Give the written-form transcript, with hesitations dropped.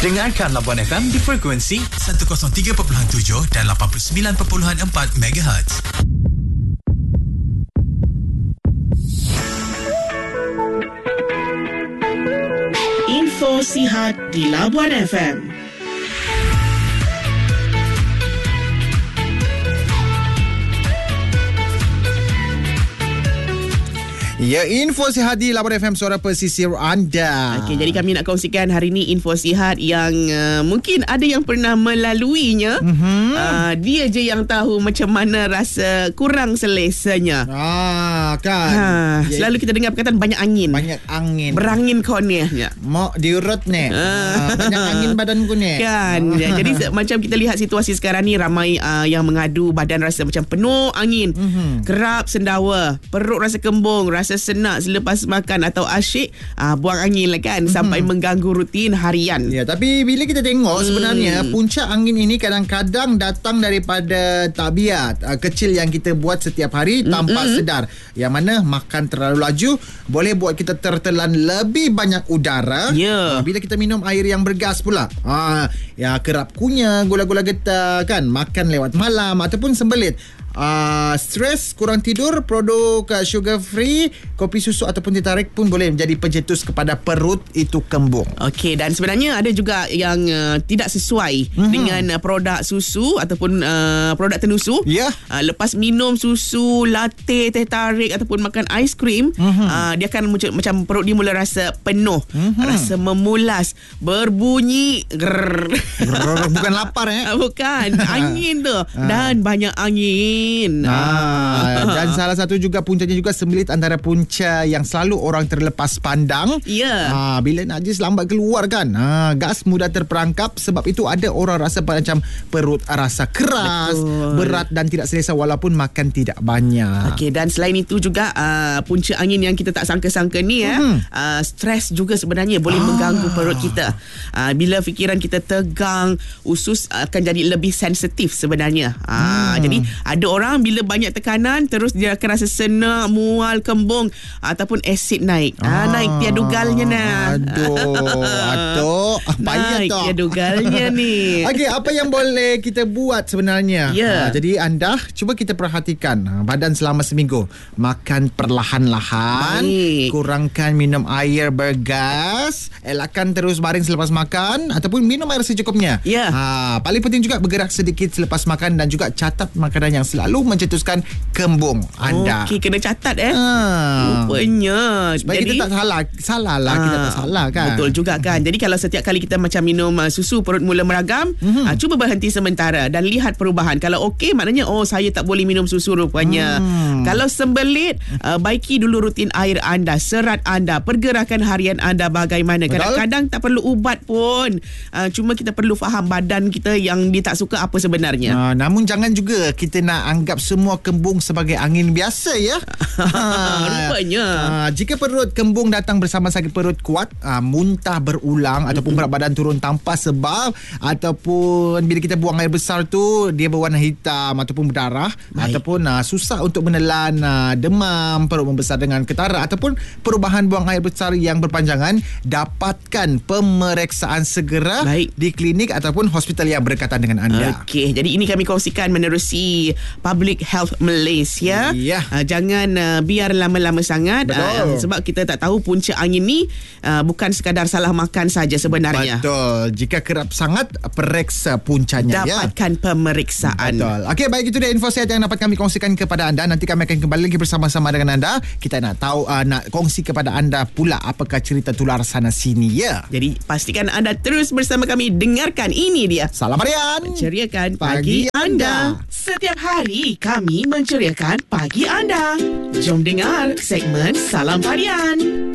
Dengarkan Labuan FM di frekuensi 103.7 dan 89.4 MHz. Info Sihat di Labuan FM. Ya, info sihat di Labuan FM, suara pesisir anda. Okey, jadi kami nak kongsikan hari ni info sihat yang mungkin ada yang pernah melaluinya. Dia je yang tahu macam mana rasa kurang selesanya. Kan. Selalu kita dengar perkataan banyak angin. Banyak angin. Berangin kau ni. Ya. Mak diurut ni. Banyak angin badanku ni. Kan. Jadi macam kita lihat situasi sekarang ni, ramai yang mengadu badan rasa macam penuh angin. Kerap sendawa, perut rasa kembung, rasa senak selepas makan atau asyik buang angin lah kan, sampai mengganggu rutin harian. Ya, tapi bila kita tengok sebenarnya puncak angin ini kadang-kadang datang daripada tabiat kecil yang kita buat setiap hari tanpa sedar. Yang mana makan terlalu laju boleh buat kita tertelan lebih banyak udara. Bila kita minum air yang bergas pula, ya kerap kunyah, gula-gula getah kan, makan lewat malam ataupun sembelit. Stres, kurang tidur, produk sugar free, kopi susu ataupun teh tarik pun boleh menjadi pencetus kepada perut itu kembung. Okey, dan sebenarnya ada juga yang tidak sesuai dengan produk susu ataupun produk tenusu. Lepas minum susu, latte, teh tarik ataupun makan aiskrim, dia akan macam perut dia mula rasa penuh, rasa memulas, berbunyi bukan lapar bukan, angin tu. Dan banyak angin. Dan salah satu juga puncanya juga sembelit antara punca yang selalu orang terlepas pandang. Bila najis lambat keluar kan, gas mudah terperangkap. Sebab itu ada orang rasa macam perut rasa keras, berat dan tidak selesa walaupun makan tidak banyak. Okey, dan selain itu juga punca angin yang kita tak sangka-sangka ni stres juga sebenarnya boleh mengganggu perut kita. Bila fikiran kita tegang, usus akan jadi lebih sensitif sebenarnya. Jadi ada orang bila banyak tekanan terus dia akan rasa senak, mual, kembung ataupun asid naik. Naik tiada galnya nah. Aduh, naik tiada galnya ni. Okey, apa yang boleh kita buat sebenarnya? Jadi anda cuba kita perhatikan badan selama seminggu. Makan perlahan-lahan, kurangkan minum air bergas, elakkan terus baring selepas makan ataupun minum air secukupnya. Paling penting juga bergerak sedikit selepas makan dan juga catat makanan yang selalu mencetuskan kembung anda. Okey, kena catat rupanya. Supaya kita tak salah lah, kita tak salah kan. Betul juga kan. Jadi kalau setiap kali kita macam minum susu perut mula meragam, cuba berhenti sementara dan lihat perubahan. Kalau okey, maknanya saya tak boleh minum susu rupanya. Kalau sembelit, baiki dulu rutin air anda, serat anda, pergerakan harian anda bagaimana. Kadang-kadang tak perlu ubat pun, cuma kita perlu faham badan kita yang dia tak suka apa sebenarnya. Namun jangan juga kita nak anggap semua kembung sebagai angin biasa ya. Rupanya. Jika perut kembung datang bersama sakit perut kuat, muntah berulang ataupun berat badan turun tanpa sebab, ataupun bila kita buang air besar tu dia berwarna hitam ataupun berdarah, ataupun susah untuk menelan, demam, perut membesar dengan ketara ataupun perubahan buang air besar yang berpanjangan, dapatkan pemeriksaan segera di klinik ataupun hospital yang berdekatan dengan anda. Okey, jadi ini kami kongsikan menerusi Public Health Malaysia. Jangan biar lama-lama sangat, sebab kita tak tahu punca angin ni bukan sekadar salah makan saja sebenarnya. Betul. Jika kerap sangat, periksa puncanya. Dapatkan pemeriksaan. Betul. Okey, baik, itu dia info sihat yang dapat kami kongsikan kepada anda. Nanti kami akan kembali lagi bersama-sama dengan anda. Kita nak tahu, nak kongsi kepada anda pula apakah cerita tular sana sini ya. Jadi pastikan anda terus bersama kami. Dengarkan, ini dia Salam Harian, menceriakan pagi anda. Setiap hari kami menceriakan pagi anda. Jom dengar segmen Salam Harian.